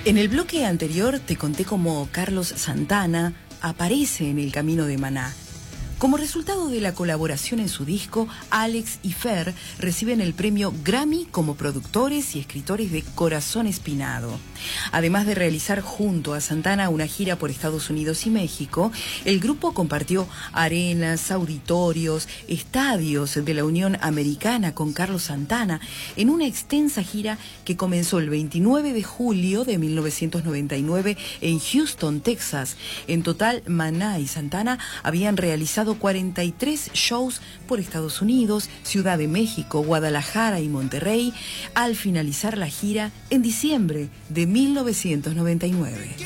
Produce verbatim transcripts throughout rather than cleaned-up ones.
En el bloque anterior te conté cómo Carlos Santana aparece en el camino de Maná. Como resultado de la colaboración en su disco, Alex y Fer reciben el premio Grammy como productores y escritores de Corazón Espinado. Además de realizar junto a Santana una gira por Estados Unidos y México, el grupo compartió arenas, auditorios, estadios de la Unión Americana con Carlos Santana en una extensa gira que comenzó el veintinueve de julio de mil novecientos noventa y nueve en Houston, Texas. En total, Maná y Santana habían realizado cuarenta y tres shows por Estados Unidos, Ciudad de México, Guadalajara y Monterrey, al finalizar la gira en diciembre de mil novecientos noventa y nueve.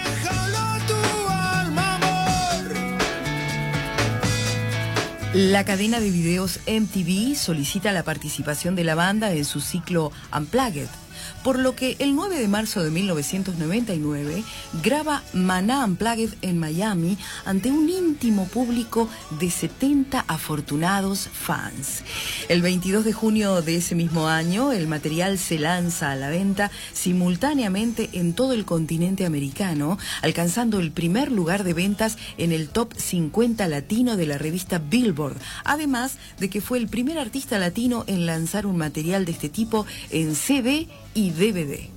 La cadena de videos M T V solicita la participación de la banda en su ciclo Unplugged, por lo que el nueve de marzo de mil novecientos noventa y nueve graba Maná Unplugged en Miami ante un íntimo público de setenta afortunados fans. El veintidós de junio de ese mismo año, el material se lanza a la venta simultáneamente en todo el continente americano, alcanzando el primer lugar de ventas en el top cincuenta latino de la revista Billboard, además de que fue el primer artista latino en lanzar un material de este tipo en C D y D V D.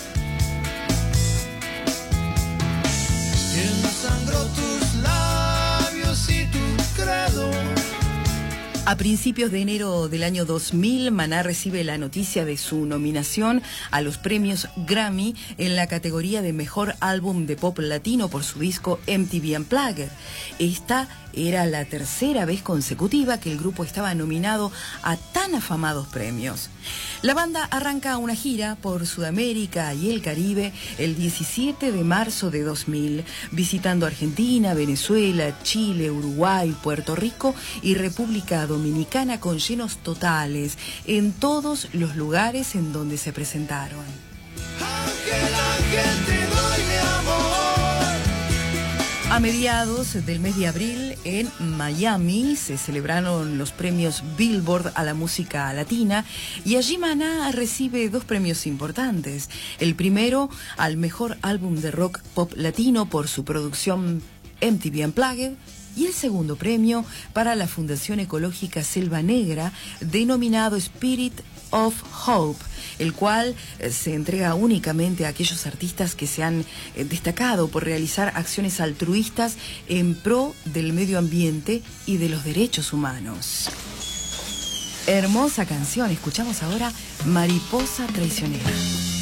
A principios de enero del año dos mil, Maná recibe la noticia de su nominación a los premios Grammy en la categoría de Mejor Álbum de Pop Latino por su disco M T V Unplugged. Esta era la tercera vez consecutiva que el grupo estaba nominado a tan afamados premios. La banda arranca una gira por Sudamérica y el Caribe el diecisiete de marzo de dos mil, visitando Argentina, Venezuela, Chile, Uruguay, Puerto Rico y República Dominicana con llenos totales en todos los lugares en donde se presentaron. A mediados del mes de abril, en Miami, se celebraron los premios Billboard a la música latina y allí Maná recibe dos premios importantes. El primero al mejor álbum de rock pop latino por su producción M T V Unplugged, y el segundo premio para la Fundación Ecológica Selva Negra, denominado Spirit of Hope, el cual eh, se entrega únicamente a aquellos artistas que se han eh, destacado por realizar acciones altruistas en pro del medio ambiente y de los derechos humanos. Hermosa canción, escuchamos ahora Mariposa Traicionera.